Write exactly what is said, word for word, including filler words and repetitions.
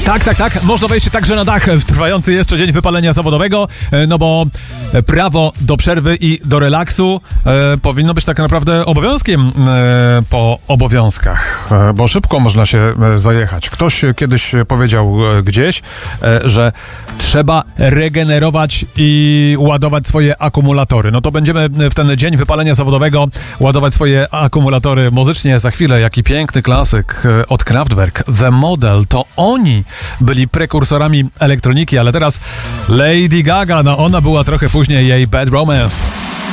Tak, tak, tak. Można wejść także na dach w trwający jeszcze dzień wypalenia zawodowego, no bo prawo do przerwy i do relaksu e, powinno być tak naprawdę obowiązkiem e, po obowiązkach, e, bo szybko można się e, zajechać. Ktoś kiedyś powiedział e, gdzieś, e, że trzeba regenerować i ładować swoje akumulatory. No to będziemy w ten dzień wypalenia zawodowego ładować swoje akumulatory muzycznie za chwilę. Jaki piękny klasyk e, od Kraftwerk. The Model. To oni byli prekursorami elektroniki, ale teraz Lady Gaga, no ona była trochę później, jej Bad Romance.